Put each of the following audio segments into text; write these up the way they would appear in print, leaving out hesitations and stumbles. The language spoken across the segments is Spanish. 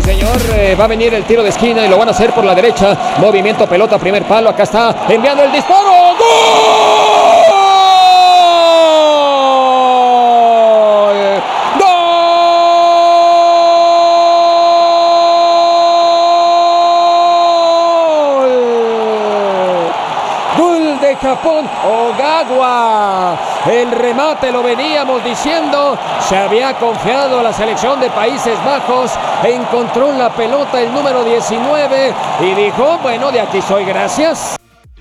señor, va a venir el tiro de esquina y lo van a hacer por la derecha. Movimiento, pelota, primer palo, acá está enviando el disparo. ¡Gol! De Japón, Ogawa, el remate lo veníamos diciendo, se había confiado a la selección de Países Bajos, encontró la pelota el número 19 y dijo, bueno, de aquí soy, gracias.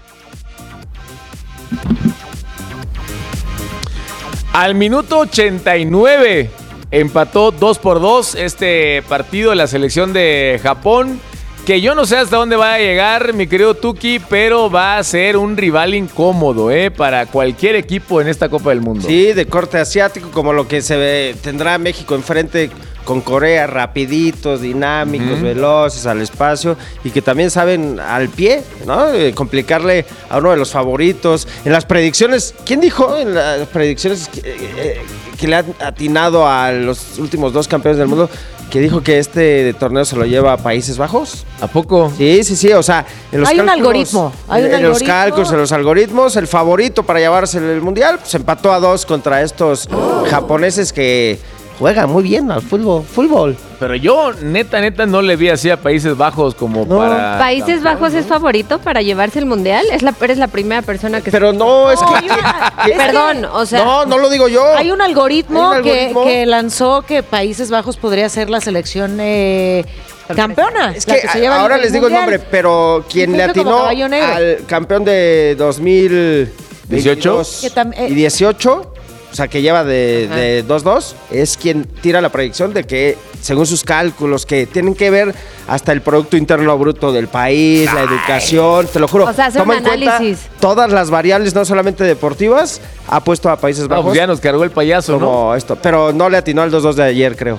Al minuto 89 empató 2-2 este partido de la selección de Japón, que yo no sé hasta dónde va a llegar, mi querido Tuki, pero va a ser un rival incómodo, para cualquier equipo en esta Copa del Mundo. Sí, de corte asiático, como lo que tendrá México enfrente con Corea, rapiditos, dinámicos, veloces, al espacio, y que también saben al pie, ¿no? Complicarle a uno de los favoritos. En las predicciones, ¿quién dijo en las predicciones que le ha atinado a los últimos 2 campeones del mundo? Que dijo que este torneo se lo lleva a Países Bajos. ¿A poco? Sí. O sea, en los hay cálculos, un algoritmo. En los cálculos, en los algoritmos, el favorito para llevarse el mundial, pues empató a 2 contra estos japoneses que juegan muy bien al fútbol. Pero yo, neta, no le vi así a Países Bajos como para... ¿Países Bajos es favorito para llevarse el mundial? Eres la primera persona que... Pero no, es que... Perdón, o sea... No lo digo yo. Hay un algoritmo, que lanzó que Países Bajos podría ser la selección campeona. Es que ahora les digo el nombre, pero quien le atinó al campeón de 2018 y 18... O sea, que lleva de 2-2, es quien tira la predicción de que, según sus cálculos, que tienen que ver hasta el Producto Interno Bruto del país, la educación, te lo juro. O sea, hacer un análisis. Todas las variables, no solamente deportivas, ha puesto a Países Bajos. Pues ya nos cargó el payaso, como ¿no? Esto, pero no le atinó al 2-2 de ayer, creo.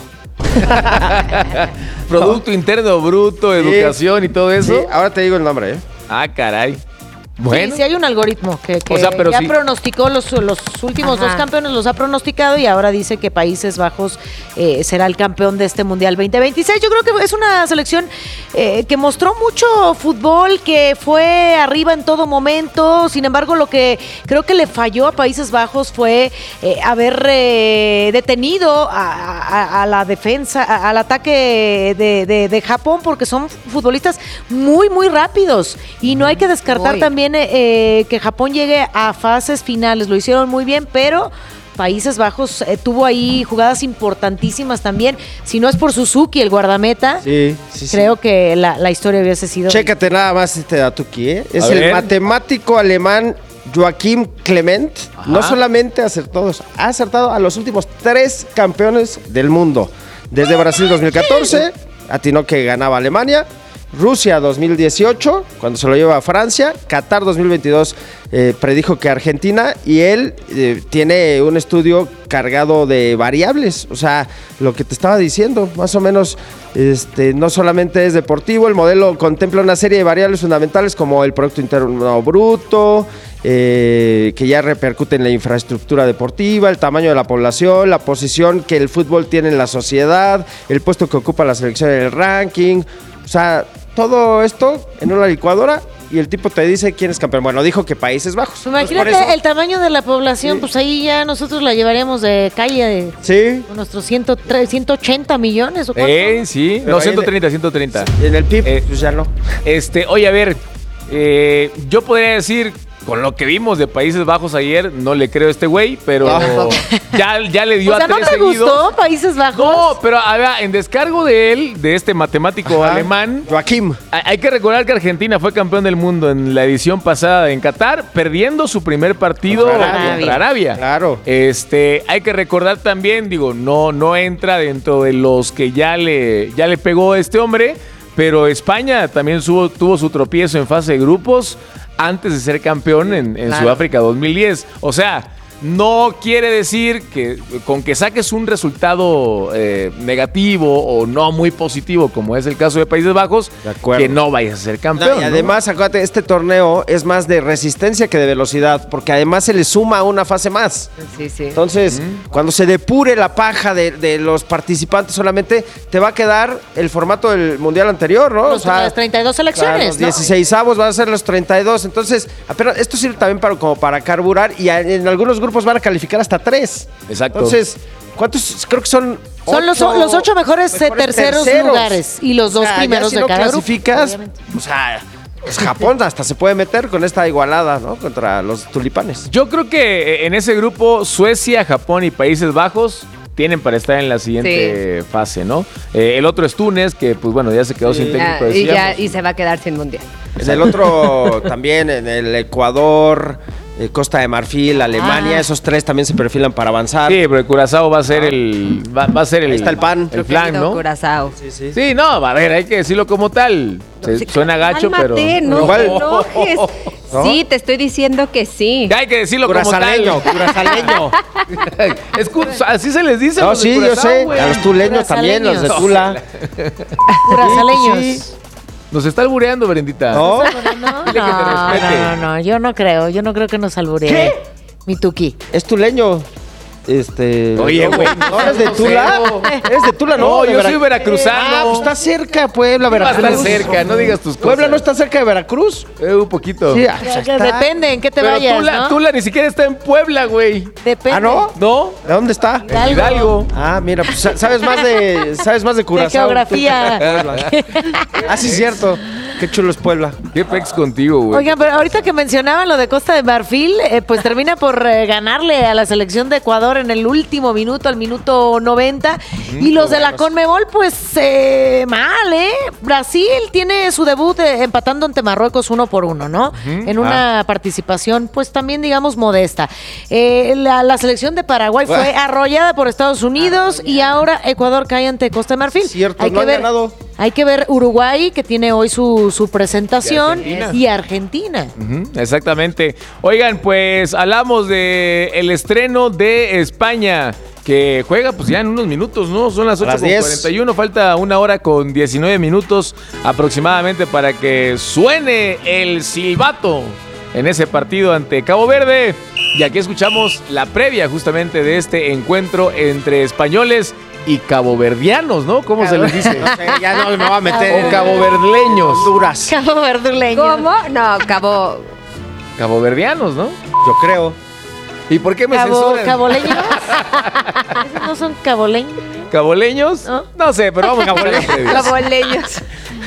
Producto Interno Bruto, educación y todo eso. Sí, ahora te digo el nombre, Ah, caray. Bueno. Sí, hay un algoritmo que ya pronosticó los últimos 2 campeones, los ha pronosticado y ahora dice que Países Bajos será el campeón de este Mundial 2026. Yo creo que es una selección que mostró mucho fútbol, que fue arriba en todo momento. Sin embargo, lo que creo que le falló a Países Bajos fue haber detenido a la defensa, al ataque de Japón, porque son futbolistas muy, muy rápidos y no hay que descartar también que Japón llegue a fases finales. Lo hicieron muy bien, pero Países Bajos tuvo ahí jugadas importantísimas también. Si no es por Suzuki, el guardameta, creo que la historia hubiese sido... Chécate nada más este dato aquí, Es el matemático alemán Joachim Clement. No solamente ha acertado a los últimos 3 campeones del mundo. Desde Brasil 2014, atinó que ganaba Alemania. Rusia 2018, cuando se lo lleva a Francia. Qatar 2022 predijo que Argentina, y él tiene un estudio cargado de variables. O sea, lo que te estaba diciendo, más o menos, no solamente es deportivo, el modelo contempla una serie de variables fundamentales como el Producto Interno Bruto, que ya repercute en la infraestructura deportiva, el tamaño de la población, la posición que el fútbol tiene en la sociedad, el puesto que ocupa la selección en el ranking. O sea, todo esto en una licuadora y el tipo te dice quién es campeón. Bueno, dijo que Países Bajos. Imagínate el tamaño de la población, pues ahí ya nosotros la llevaríamos de calle con nuestros 180 millones. ¿O cuánto? Sí, no, 130. En el PIB, pues ya no. Oye, a ver, yo podría decir, con lo que vimos de Países Bajos ayer, no le creo a este güey, pero ya le dio a 3 seguidos. ¿No te gustó Países Bajos? No, pero a ver, en descargo de él, de este matemático alemán, Joachim, hay que recordar que Argentina fue campeón del mundo en la edición pasada en Qatar, perdiendo su primer partido contra Arabia. Claro. Hay que recordar también, no entra dentro de los que ya le pegó este hombre, pero España también tuvo su tropiezo en fase de grupos antes de ser campeón en Sudáfrica 2010. O sea, no quiere decir que con que saques un resultado negativo o no muy positivo, como es el caso de Países Bajos, que no vayas a ser campeón. Y además, acuérdate, este torneo es más de resistencia que de velocidad, porque además se le suma una fase más. Sí. Entonces, cuando se depure la paja de los participantes solamente, te va a quedar el formato del mundial anterior, ¿no? Las 32 selecciones, los 16avos van a ser los 32. Entonces, apenas, esto sirve también como para carburar y en algunos grupos van a calificar hasta 3. Exacto. Entonces, ¿cuántos? Creo que son los 8 mejores terceros lugares y los 2 primeros si de no cada clasificas, grupo. o sea, pues Japón hasta se puede meter con esta igualada, ¿no? Contra los tulipanes. Yo creo que en ese grupo Suecia, Japón y Países Bajos tienen para estar en la siguiente fase, ¿no? El otro es Túnez, que pues bueno, ya se quedó sin técnico. Y se va a quedar sin mundial. En el otro también, en el Ecuador, Costa de Marfil, Alemania, esos 3 también se perfilan para avanzar. Sí, pero el Curazao va a ser va a ser el... Ahí está el pan. El plan, ¿no? Curazao. Sí, no, a ver, hay que decirlo como tal. Suena gacho, cálmate, pero... no Igual. te enojes. ¿No? Sí, te estoy diciendo que sí. Hay que decirlo como Curazaleño, tal. curazaleño. Así se les dice. No, los de sí, yo Curazao, sé. güey. A los tuleños también, los de Tula. Curazaleños. Sí. Nos está albureando, Brendita. ¿No? Dile que te respete. No, yo no creo que nos alburee. ¿Qué? Mi Tuki. Es tuleño. Oye, güey. ¿No eres de Tula? ¿Eres de Tula? No, de yo soy Vera- veracruzano. Pues está cerca, Puebla, Va a Veracruz. estar cerca, no digas tus cosas. ¿Puebla no está cerca de Veracruz? Un poquito. Sí, pues está. Depende en qué te Pero vayas, ¿no? Tula ni siquiera está en Puebla, güey. Depende. ¿Ah, no? ¿No? ¿De dónde está? En Hidalgo. Ah, mira, pues sabes más de Curazao. geografía. Ah, sí, cierto. Qué chulo es Puebla. Qué pex contigo, güey. Oigan, pero ahorita que mencionaban lo de Costa de Marfil, pues termina por ganarle a la selección de Ecuador en el último minuto, al minuto 90. Y los de la Conmebol, pues mal, ¿eh? Brasil tiene su debut empatando ante Marruecos 1-1, ¿no? En una participación, pues también, digamos, modesta. La selección de Paraguay fue arrollada por Estados Unidos y ahora Ecuador cae ante Costa de Marfil. Cierto, no han ganado. Hay que ver Uruguay, que tiene hoy su presentación, y Argentina. Exactamente. Oigan, pues hablamos de el estreno de España, que juega pues ya en unos minutos, ¿no? Son las 8:41, falta 1 hora con 19 minutos aproximadamente para que suene el silbato en ese partido ante Cabo Verde. Y aquí escuchamos la previa justamente de este encuentro entre españoles y caboverdianos, ¿no? ¿Cómo se les dice? No sé, ya no me voy a meter. O caboverleños. Honduras. Cabo Verduleño. ¿Cómo? No, Caboverdianos, ¿no? Yo creo. ¿Y por qué me censuran? ¿Caboleños? ¿Esos no son caboleños? ¿Caboleños? ¿No? No sé, pero vamos a ver las previas. caboleños.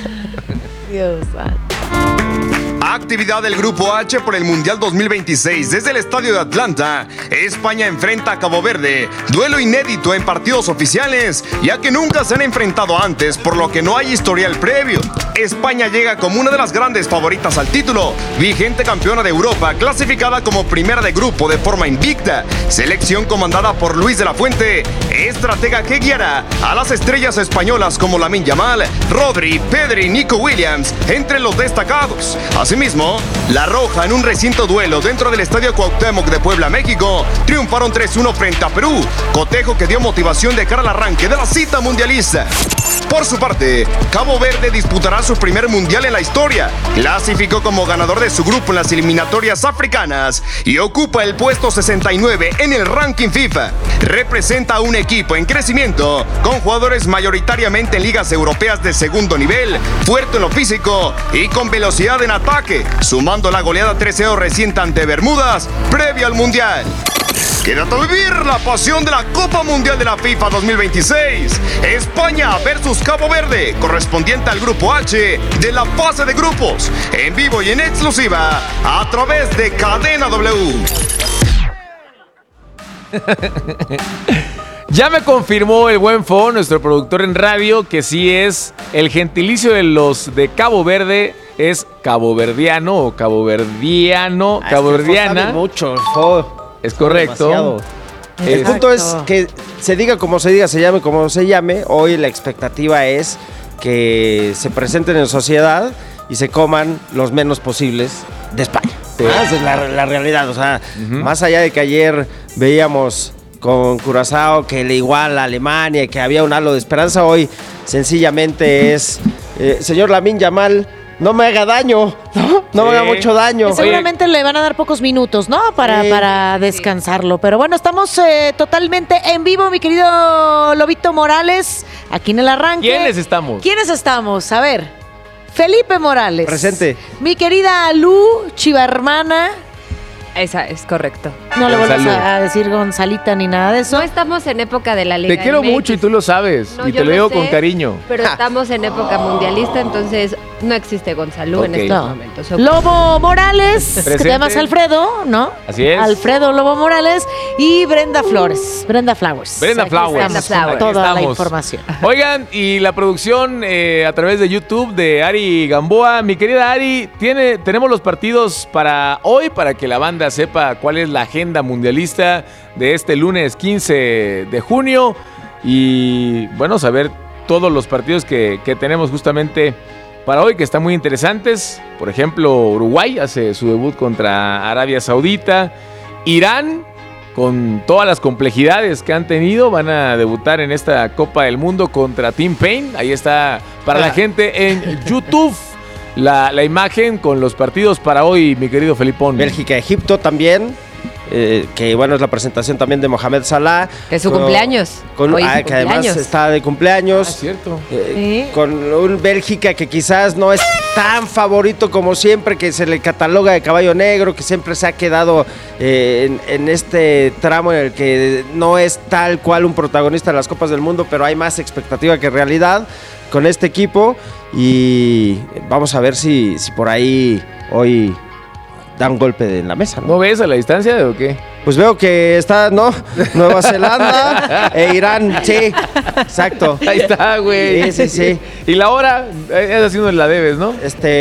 Dios santo. Actividad del Grupo H por el Mundial 2026 desde el Estadio de Atlanta. España enfrenta a Cabo Verde. Duelo inédito en partidos oficiales, ya que nunca se han enfrentado antes, por lo que no hay historial previo. España llega como una de las grandes favoritas al título, vigente campeona de Europa, clasificada como primera de grupo de forma invicta. Selección comandada por Luis de la Fuente, estratega que guiará a las estrellas españolas como Lamine Yamal, Rodri, Pedri y Nico Williams, entre los destacados. Asimismo, La Roja en un recinto duelo dentro del Estadio Cuauhtémoc de Puebla, México, triunfaron 3-1 frente a Perú, cotejo que dio motivación de cara al arranque de la cita mundialista. Por su parte, Cabo Verde disputará su primer mundial en la historia, clasificó como ganador de su grupo en las eliminatorias africanas y ocupa el puesto 69 en el ranking FIFA. Representa a un equipo en crecimiento, con jugadores mayoritariamente en ligas europeas de segundo nivel, fuerte en lo físico y con velocidad en ataque, sumando la goleada 3-0 reciente ante Bermudas, previo al mundial. Quédate a vivir la pasión de la Copa Mundial de la FIFA 2026. España versus Cabo Verde, correspondiente al Grupo H de la fase de grupos. En vivo y en exclusiva, a través de Cadena W. Ya me confirmó el buen Fo, nuestro productor en radio, que sí es el gentilicio de los de Cabo Verde, es caboverdiano o caboverdiano, caboverdiana. Sabe mucho, Fo. Es correcto. Demasiado. El punto es que se diga como se diga, se llame como se llame. Hoy la expectativa es que se presenten en sociedad y se coman los menos posibles de España. Sí. Esa es la realidad, o sea, más allá de que ayer veíamos con Curazao que le iguala a Alemania y que había un halo de esperanza, hoy sencillamente es, señor Lamine Yamal, no me haga daño, no me haga mucho daño. Seguramente le van a dar pocos minutos, ¿no? Para descansarlo. Pero bueno, estamos totalmente en vivo, mi querido Lobito Morales, aquí en el arranque. ¿Quiénes estamos? A ver, Felipe Morales. Presente. Mi querida Lu, chivarmana. Esa es correcto. No le vuelvas a decir Gonzalita ni nada de eso. No estamos en época de la Liga Te quiero MX. mucho y tú lo sabes. No, y yo te lo digo sé, con cariño. Pero estamos en época mundialista, entonces no existe Gonzalo en estos momentos. Lobo Morales, que Presente. te llamas Alfredo, ¿no? Así es. Alfredo Lobo Morales y Brenda Flores. Brenda Flowers. Brenda Aquí Flowers. estamos Brenda con Flowers. toda la Estamos. información. Oigan, y la producción a través de YouTube de Ari Gamboa. Mi querida Ari, tenemos los partidos para hoy, para que la banda sepa cuál es la agenda mundialista de este lunes 15 de junio. Y bueno, saber todos los partidos que tenemos justamente para hoy, que están muy interesantes. Por ejemplo, Uruguay hace su debut contra Arabia Saudita. Irán, con todas las complejidades que han tenido, van a debutar en esta Copa del Mundo contra Team Paine. Ahí está para la gente en YouTube la imagen con los partidos para hoy, mi querido Felipón. Bélgica-Egipto también. Que bueno, es la presentación también de Mohamed Salah. Es su cumpleaños. Hoy es su que además cumpleaños. está de cumpleaños. Cierto. Con un Bélgica que quizás no es tan favorito como siempre, que se le cataloga de caballo negro, que siempre se ha quedado en este tramo en el que no es tal cual un protagonista de las Copas del Mundo, pero hay más expectativa que realidad con este equipo. Y vamos a ver si por ahí hoy da un golpe en la mesa, ¿no? ¿No ves a la distancia o qué? Pues veo que está, ¿no? Nueva Zelanda e Irán, sí, exacto. Ahí está, güey. Sí. Y la hora, es haciendo la debes, ¿no?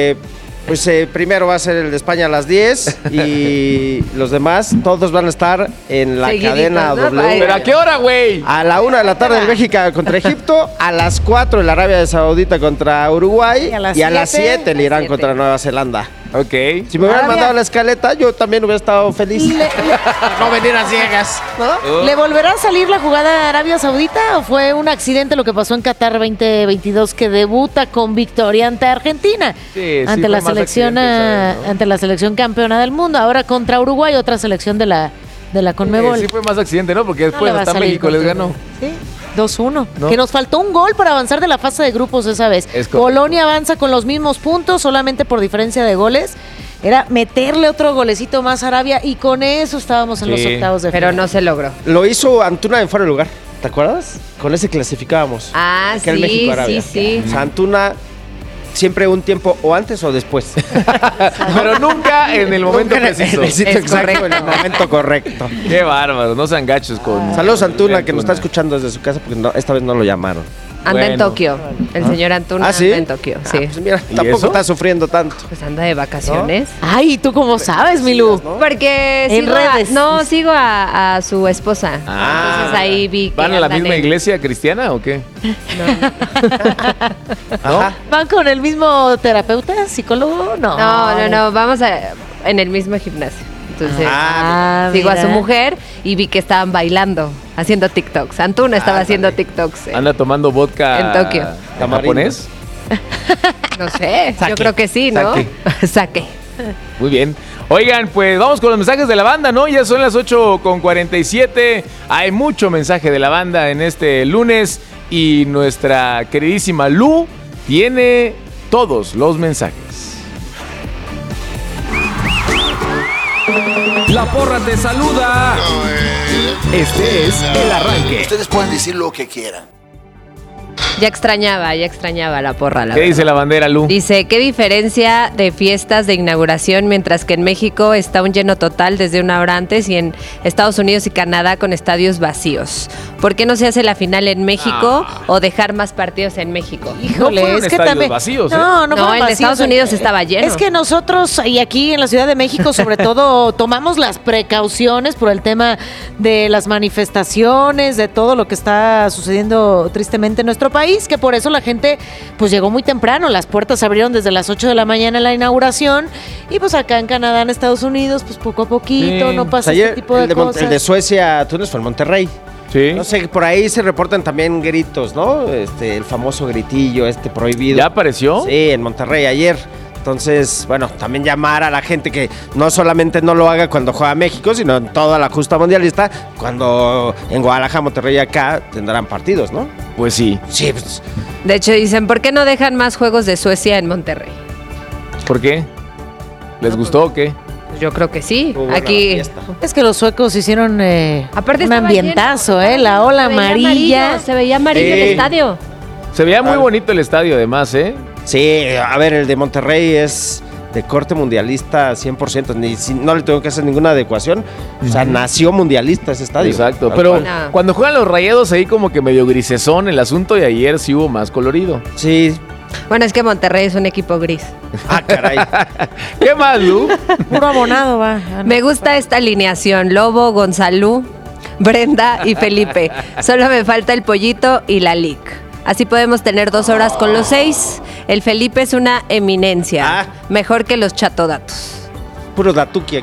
Pues primero va a ser el de España a las 10 y los demás, todos van a estar en la Seguiditos, cadena ¿no? W. ¿Pero a qué hora, güey? A la 1 de la tarde el México contra Egipto, a las 4 el Arabia Saudita contra Uruguay y a las 7 el Irán contra Nueva Zelanda. Ok. Si me hubieran mandado la escaleta, yo también hubiera estado feliz. No venir a ciegas, ¿no? ¿Le volverá a salir la jugada a Arabia Saudita o fue un accidente lo que pasó en Qatar 2022 que debuta con victoria ante Argentina? Sí, ante la fue más selección accidente, ¿sabes, no? ante la selección campeona del mundo, ahora contra Uruguay, otra selección de la Conmebol. Sí fue más accidente, ¿no? Porque No después le va a hasta salir México les contra- ganó. Sí, 2-1. ¿No? Que nos faltó un gol para avanzar de la fase de grupos esa vez. Es correcto. Polonia avanza con los mismos puntos, solamente por diferencia de goles. Era meterle otro golecito más a Arabia y con eso estábamos en los Sí. octavos de Pero final. no se logró. Lo hizo Antuna en fuera de lugar, ¿te acuerdas? Con ese clasificábamos. Ah, Aquel sí, México-Arabia. sí. O sea, Antuna siempre un tiempo o antes o después. Pero nunca en el momento Nunca en preciso. el sitio Es exacto, en el correcto. momento correcto. Qué bárbaro, no sean gachos con... Saludos a Antuna, que nos está escuchando desde su casa, porque esta vez no lo llamaron. Anda en Bueno. Tokio. El señor Antuna ¿Ah, sí? anda en Tokio. Sí. Pues mira, ¿Y tampoco eso? está sufriendo tanto. Pues anda de vacaciones. Ay, ¿tú cómo sabes, Milú? Porque En sigo redes. sigo a su esposa. Entonces ahí vi que ¿Van a la andan misma en- iglesia cristiana o qué? Ajá. ¿Van con el mismo terapeuta, psicólogo? No. No, vamos en el mismo gimnasio. Entonces, Ah, sigo a su mira. mujer y vi que estaban bailando, haciendo TikToks. Antuna estaba haciendo TikToks. ¿Anda tomando vodka En Tokio. en Tamarindo. japonés? No sé, yo creo que sí, ¿no? Saque. Muy bien. Oigan, pues vamos con los mensajes de la banda, ¿no? Ya son las 8:47. Hay mucho mensaje de la banda en este lunes y nuestra queridísima Lu tiene todos los mensajes. La porra te saluda. Este es el arranque. Ustedes pueden decir lo que quieran. Ya extrañaba la porra, la ¿Qué verdad. dice la bandera, Lu? Dice, ¿qué diferencia de fiestas de inauguración mientras que en México está un lleno total desde una hora antes y en Estados Unidos y Canadá con estadios vacíos? ¿Por qué no se hace la final en México o dejar más partidos en México? Híjole, No fueron es que estadios también. vacíos, ¿eh? No, No, fueron en vacíos. Estados Unidos estaba lleno. Es que nosotros, y aquí en la Ciudad de México, sobre todo, tomamos las precauciones por el tema de las manifestaciones, de todo lo que está sucediendo tristemente en nuestro país. país, que por eso la gente pues llegó muy temprano. Las puertas se abrieron desde las 8 de la mañana en la inauguración y pues acá en Canadá, en Estados Unidos, pues poco a poquito, no pasa este tipo de cosas. El de Suecia, Túnez fue en Monterrey. Sí. No sé, por ahí se reportan también gritos, ¿no? El famoso gritillo prohibido. ¿Ya apareció? Sí, en Monterrey ayer. Entonces, bueno, también llamar a la gente que no solamente no lo haga cuando juega México, sino en toda la justa mundialista, cuando en Guadalajara, Monterrey acá tendrán partidos, ¿no? Pues sí. Sí. Pues. De hecho, dicen, ¿por qué no dejan más juegos de Suecia en Monterrey? ¿Por qué? ¿Les gustó o qué? Yo creo que sí. Aquí es que los suecos hicieron aparte un ambientazo, la ola amarilla. Se veía amarillo el estadio. Se veía muy bonito el estadio además, ¿eh? Sí, a ver, el de Monterrey es de corte mundialista 100%, no le tengo que hacer ninguna adecuación. O sea, nació mundialista ese estadio. Exacto, pero cuando juegan los Rayados ahí como que medio grisesón el asunto y ayer sí hubo más colorido. Sí. Bueno, es que Monterrey es un equipo gris. Ah, caray. ¿Qué más, Lu? Puro abonado, va. Me gusta esta alineación. Lobo, Gonzalú, Brenda y Felipe. Solo me falta el Pollito y la Lic. Así podemos tener 2 horas con los 6. El Felipe es una eminencia. Mejor que los chatodatos. Puro datuki aquí.